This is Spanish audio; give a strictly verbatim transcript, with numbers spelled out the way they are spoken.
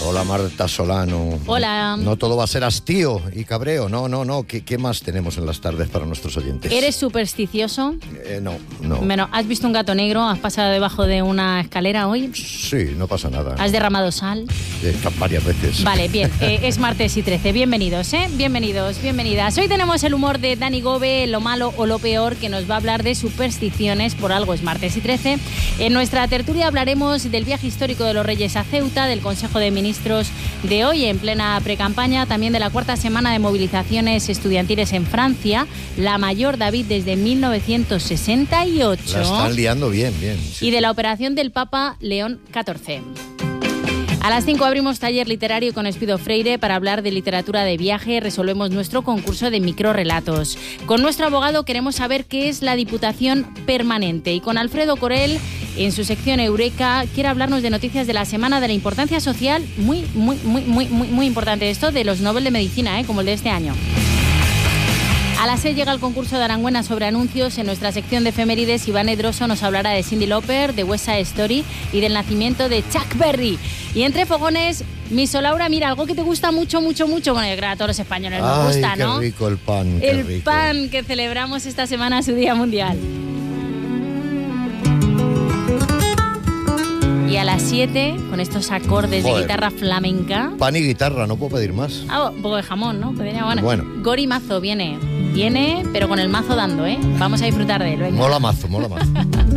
Hola Marta Solano. Hola. No todo va a ser hastío y cabreo, no, no, no. ¿Qué, qué más tenemos en las tardes para nuestros oyentes? ¿Eres supersticioso? Eh, no, no. Bueno, ¿has visto un gato negro? ¿Has pasado debajo de una escalera hoy? Sí, no pasa nada. ¿Has derramado sal? Eh, varias veces. Vale, bien. Eh, es martes y trece. Bienvenidos, ¿eh? Bienvenidos, bienvenidas. Hoy tenemos el humor de Dani Gobe, lo malo o lo peor, que nos va a hablar de supersticiones. Por algo es martes y trece. En nuestra tertulia hablaremos del viaje histórico de los Reyes a Ceuta, del Consejo de Ministros de hoy en plena precampaña, también de la cuarta semana de movilizaciones estudiantiles en Francia, la mayor, David, desde mil novecientos sesenta y ocho. La están liando bien, bien. Sí. Y de la operación del Papa León catorce. A las cinco abrimos taller literario con Espido Freire para hablar de literatura de viaje. Resolvemos nuestro concurso de microrelatos. Con nuestro abogado queremos saber qué es la Diputación Permanente. Y con Alfredo Corel, en su sección Eureka, quiere hablarnos de noticias de la semana, de la importancia social, muy, muy, muy, muy, muy, muy importante esto, de los Nobel de Medicina, ¿eh? Como el de este año. A las seis llega el concurso de Arangüena sobre anuncios. En nuestra sección de efemérides, Iván Edroso nos hablará de Cyndi Lauper, de West Side Story y del nacimiento de Chuck Berry. Y entre fogones, mi Solaura, mira, algo que te gusta mucho, mucho, mucho. Bueno, yo creo que a todos los españoles nos Ay, gusta, qué ¿no? Qué rico el pan, qué El rico. pan que celebramos esta semana, su Día Mundial. Y a las siete, con estos acordes Joder. de guitarra flamenca. Pan y guitarra, no puedo pedir más. Ah, un poco de jamón, ¿no? Podría, bueno. Bueno. Gori Mazo viene. Viene, pero con el mazo dando, ¿eh? Vamos a disfrutar de él, venga. Mola mazo, mola mazo.